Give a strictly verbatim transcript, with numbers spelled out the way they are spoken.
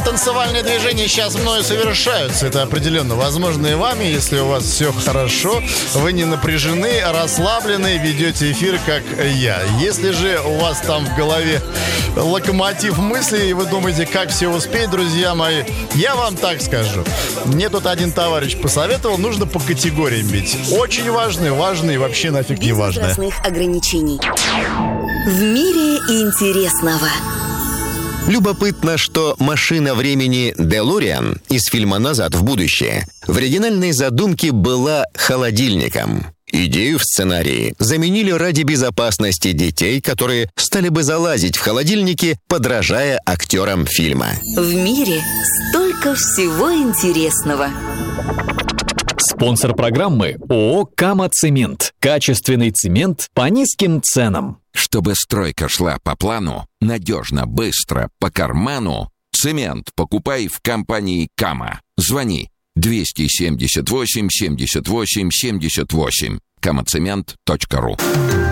танцевальные движения сейчас мною совершаются. Это определенно возможно и вами, если у вас все хорошо, вы не напряжены, расслаблены, ведете эфир, как я. Если же у вас там в голове локомотив мыслей, и вы думаете, как все успеть, друзья мои, я вам так скажу. Мне тут один товарищ посоветовал, нужно по категориям бить. Очень важные, важные и вообще нафиг не важные. Без возрастных ограничений. В мире интересного. Любопытно, что машина времени DeLorean из фильма «Назад в будущее» в оригинальной задумке была холодильником. Идею в сценарии заменили ради безопасности детей, которые стали бы залазить в холодильники, подражая актерам фильма. В мире столько всего интересного. Спонсор программы ООО «Кама Цемент». Качественный цемент по низким ценам. Чтобы стройка шла по плану, надежно, быстро, по карману, цемент покупай в компании «Кама». Звони двести семьдесят восемь семьдесят восемь семьдесят восемь. камацемент точка ру.